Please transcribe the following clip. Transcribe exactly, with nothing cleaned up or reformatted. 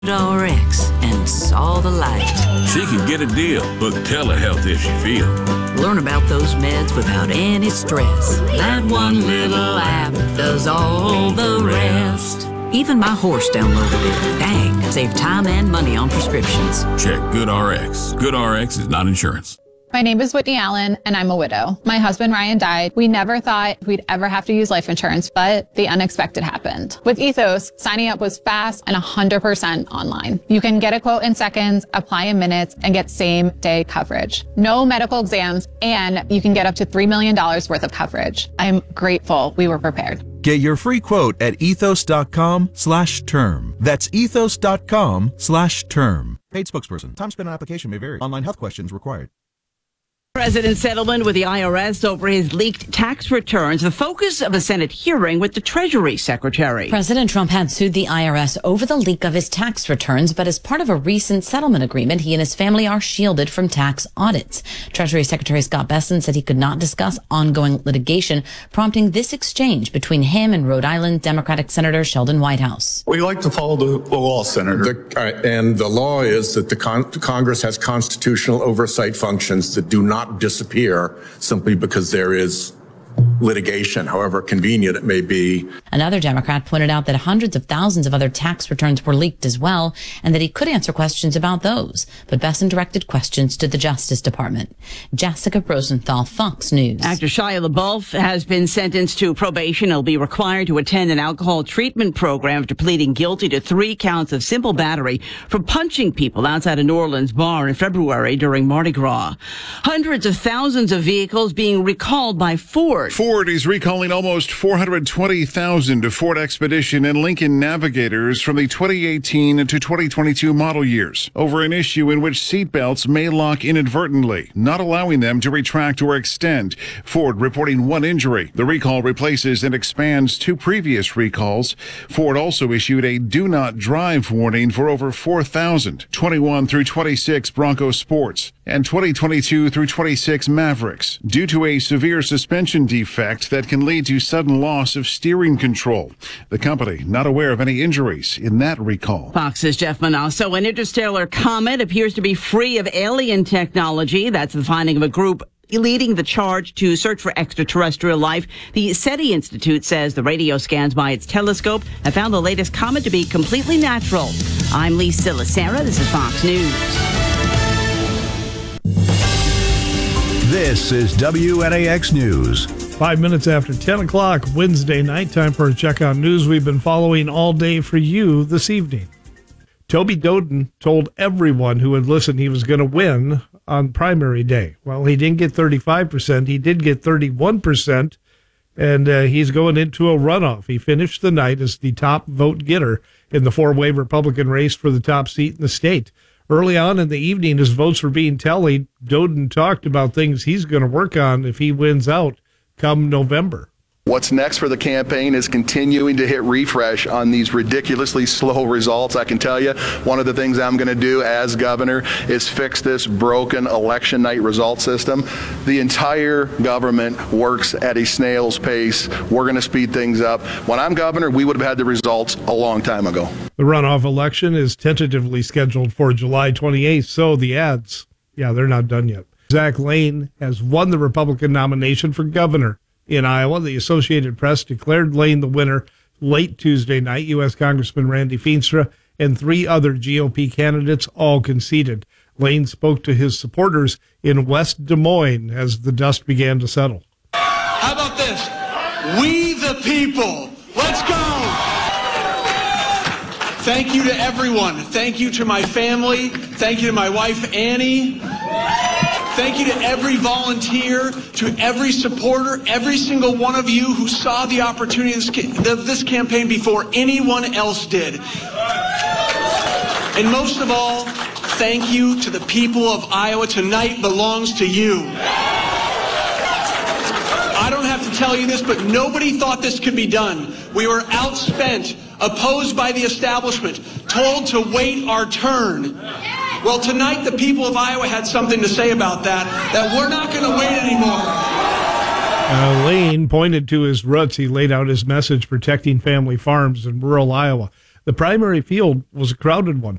R X and saw the light. She can get a deal, book telehealth if she feel. Learn about those meds without any stress. That one little app does all the rest. Even my horse downloaded it. Dang, save time and money on prescriptions. Check GoodRx. GoodRx is not insurance. My name is Whitney Allen, and I'm a widow. My husband, Ryan, died. We never thought we'd ever have to use life insurance, but the unexpected happened. With Ethos, signing up was fast and one hundred percent online. You can get a quote in seconds, apply in minutes, and get same-day coverage. No medical exams, and you can get up to three million dollars worth of coverage. I'm grateful we were prepared. Get your free quote at ethos.com slash term. That's ethos.com slash term. Paid spokesperson. Time spent on application may vary. Online health questions required. President settlement with the I R S over his leaked tax returns, the focus of a Senate hearing with the Treasury Secretary. President Trump had sued the I R S over the leak of his tax returns, but as part of a recent settlement agreement, he and his family are shielded from tax audits. Treasury Secretary Scott Bessent said he could not discuss ongoing litigation, prompting this exchange between him and Rhode Island Democratic Senator Sheldon Whitehouse. We like to follow the, the law, Senator. The, uh, and the law is that the con- Congress has constitutional oversight functions that do not disappear simply because there is litigation, however convenient it may be. Another Democrat pointed out that hundreds of thousands of other tax returns were leaked as well, and that he could answer questions about those. But Bessent directed questions to the Justice Department. Jessica Rosenthal, Fox News. Actor Shia LaBeouf has been sentenced to probation. He'll be required to attend an alcohol treatment program after pleading guilty to three counts of simple battery for punching people outside a New Orleans bar in February during Mardi Gras. Hundreds of thousands of vehicles being recalled by Ford. Ford is recalling almost four hundred twenty thousand Ford Expedition and Lincoln Navigators from the twenty eighteen to twenty twenty-two model years over an issue in which seatbelts may lock inadvertently, not allowing them to retract or extend. Ford reporting one injury. The recall replaces and expands two previous recalls. Ford also issued a do not drive warning for over four thousand twenty-one through twenty-six Bronco Sports and twenty twenty-two through twenty-six Mavericks due to a severe suspension defect that can lead to sudden loss of steering control. The company not aware of any injuries in that recall. Fox's Jeff Manasso. An interstellar comet appears to be free of alien technology. That's the finding of a group leading the charge to search for extraterrestrial life. The SETI Institute says the radio scans by its telescope have found the latest comet to be completely natural. I'm Lee Silasera. This is Fox News. This is W N A X News. Five minutes after ten o'clock Wednesday night, time for a check on news we've been following all day for you this evening. Toby Doden told everyone who had listened he was going to win on primary day. Well, he didn't get thirty-five percent. He did get thirty-one percent, and uh, he's going into a runoff. He finished the night as the top vote getter in the four-way Republican race for the top seat in the state. Early on in the evening, as votes were being tallied, Doden talked about things he's going to work on if he wins out come November. What's next for the campaign is continuing to hit refresh on these ridiculously slow results. I can tell you, one of the things I'm going to do as governor is fix this broken election night result system. The entire government works at a snail's pace. We're going to speed things up. When I'm governor, we would have had the results a long time ago. The runoff election is tentatively scheduled for July twenty-eighth, so the ads, yeah, they're not done yet. Zach Lane has won the Republican nomination for governor in Iowa. The Associated Press declared Lane the winner late Tuesday night. U S Congressman Randy Feenstra and three other G O P candidates all conceded. Lane spoke to his supporters in West Des Moines as the dust began to settle. How about this? We the people. Let's go. Thank you to everyone. Thank you to my family. Thank you to my wife, Annie. Thank you to every volunteer, to every supporter, every single one of you who saw the opportunity of this campaign before anyone else did. And most of all, thank you to the people of Iowa. Tonight belongs to you. I don't have to tell you this, but nobody thought this could be done. We were outspent, opposed by the establishment, told to wait our turn. Well, tonight the people of Iowa had something to say about that, that we're not going to wait anymore. Uh, Lane pointed to his roots. He laid out his message protecting family farms in rural Iowa. The The primary field was a crowded one.